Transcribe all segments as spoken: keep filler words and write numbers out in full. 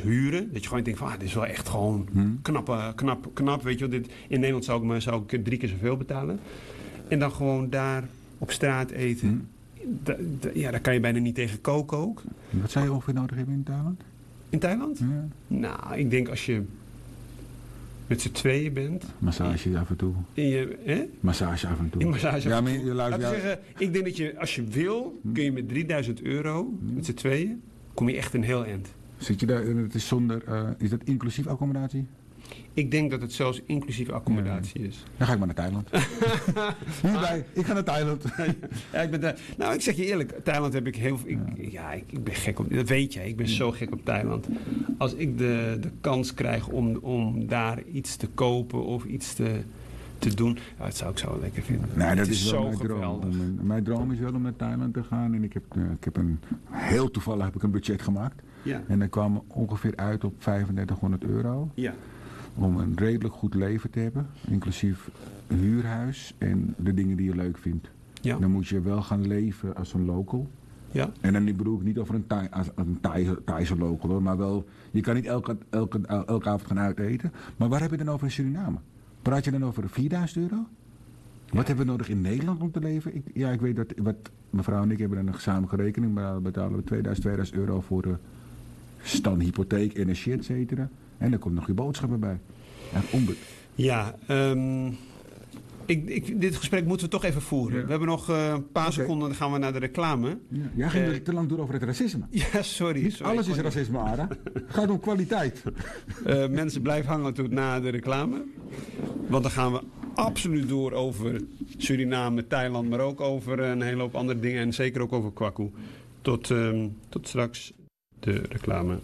huren. Dat je gewoon denkt van, ah, dit is wel echt gewoon Hmm. knap, uh, knap, knap. Weet je wel, dit, in Nederland zou ik, me, zou ik drie keer zoveel betalen. En dan gewoon daar op straat eten. Hmm. Da, da, ja, daar kan je bijna niet tegen koken ook. Wat zou je ongeveer nodig hebben in Thailand? In Thailand? Ja. Nou, ik denk als je met z'n tweeën bent. Massage af en toe. In je, hè? Massage af en toe. In massage. Ja, maar je Laten luistert. we Ja, zeggen, ik denk dat je, als je wil, kun je met drieduizend euro, met z'n tweeën, kom je echt een heel eind. zit je daar? Het is zonder. Uh, is dat inclusief accommodatie? Ik denk dat het zelfs inclusief accommodatie is. Dan ga ik maar naar Thailand. Hierbij, ik ga naar Thailand. Ja, ik ben daar, nou, ik zeg je eerlijk, Thailand heb ik heel veel. Ik, ja, ik, ik ben gek op. Dat weet jij, ik ben zo gek op Thailand. Als ik de, de kans krijg om, om daar iets te kopen of iets te, te doen, ja, dat zou ik zo lekker vinden. Nee, dat het is, is wel zo mijn geweldig. droom. Mijn, mijn droom is wel om naar Thailand te gaan. En ik heb, uh, ik heb een. Heel toevallig heb ik een budget gemaakt. Ja. En dan kwam ongeveer uit op vijfendertighonderd euro. Ja. Om een redelijk goed leven te hebben. Inclusief huurhuis en de dingen die je leuk vindt. Ja. Dan moet je wel gaan leven als een local. Ja. En dan bedoel ik niet over een, Thai, als een Thai, Thaise local hoor. Maar wel, je kan niet elke, elke, elke avond gaan uiteten. Maar waar heb je dan over in Suriname? Praat je dan over vierduizend euro? Ja. Wat hebben we nodig in Nederland om te leven? Ik, ja, ik weet dat wat mevrouw en ik hebben dan een gezamenlijke rekening. Maar dan betalen we tweeduizend, tweeduizend euro voor de stan, hypotheek, energie, et cetera. En dan komt nog je boodschappen bij. Ja, onbe- Ja, um, ik, ik, dit gesprek moeten we toch even voeren. Ja. We hebben nog uh, een paar Okay. seconden, dan gaan we naar de reclame. Ja, jij ging Uh, te lang door over het racisme. Ja, sorry. Niet sorry. alles is racisme, Ara. Het gaat om kwaliteit. Uh, mensen, blijven hangen tot na de reclame. Want dan gaan we absoluut door over Suriname, Thailand, maar ook over een hele hoop andere dingen. En zeker ook over Kwaku. Tot, um, tot straks de reclame.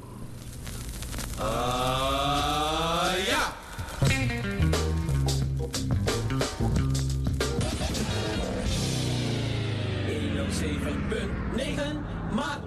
Uh, ja! honderdzeven punt negen maak